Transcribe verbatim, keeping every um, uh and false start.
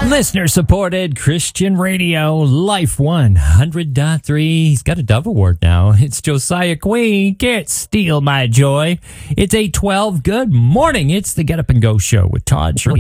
Listener supported Christian radio, Life one hundred point three. He's got a Dove Award now. It's Josiah Queen. Can't steal my joy. It's eight twelve. Good morning. It's the Get Up and Go show with Todd Shirley.